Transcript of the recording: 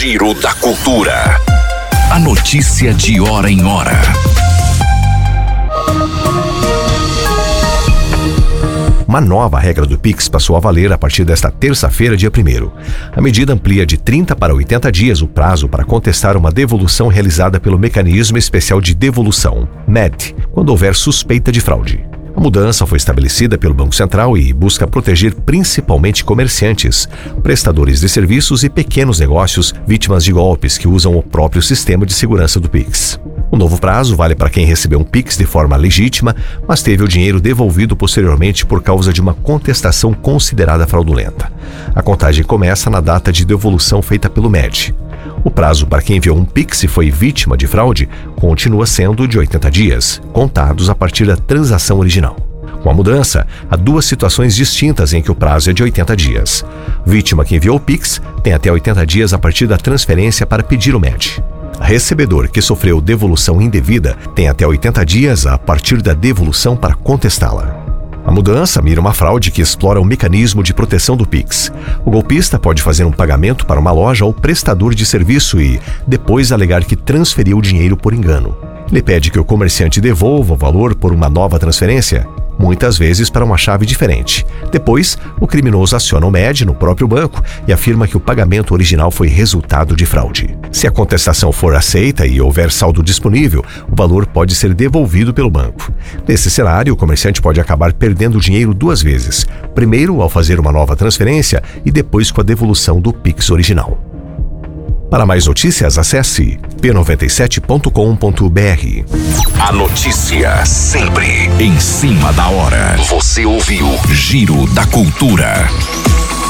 Giro da Cultura. A notícia de hora em hora. Uma nova regra do Pix passou a valer a partir desta terça-feira, dia 1º. A medida amplia de 30 para 80 dias o prazo para contestar uma devolução realizada pelo Mecanismo Especial de Devolução, MED, quando houver suspeita de fraude. A mudança foi estabelecida pelo Banco Central e busca proteger principalmente comerciantes, prestadores de serviços e pequenos negócios vítimas de golpes que usam o próprio sistema de segurança do Pix. O novo prazo vale para quem recebeu um Pix de forma legítima, mas teve o dinheiro devolvido posteriormente por causa de uma contestação considerada fraudulenta. A contagem começa na data de devolução feita pelo MED. O prazo para quem enviou um Pix e foi vítima de fraude continua sendo de 80 dias, contados a partir da transação original. Com a mudança, há duas situações distintas em que o prazo é de 80 dias. Vítima que enviou o Pix tem até 80 dias a partir da transferência para pedir o MED. Recebedor que sofreu devolução indevida tem até 80 dias a partir da devolução para contestá-la. A mudança mira uma fraude que explora o mecanismo de proteção do Pix. O golpista pode fazer um pagamento para uma loja ou prestador de serviço e, depois, alegar que transferiu o dinheiro por engano. Ele pede que o comerciante devolva o valor por uma nova transferência, muitas vezes para uma chave diferente. Depois, o criminoso aciona o MED no próprio banco e afirma que o pagamento original foi resultado de fraude. Se a contestação for aceita e houver saldo disponível, o valor pode ser devolvido pelo banco. Nesse cenário, o comerciante pode acabar perdendo o dinheiro duas vezes. Primeiro, ao fazer uma nova transferência e depois com a devolução do Pix original. Para mais notícias, acesse p97.com.br. A notícia sempre em cima da hora. Você ouviu Giro da Cultura.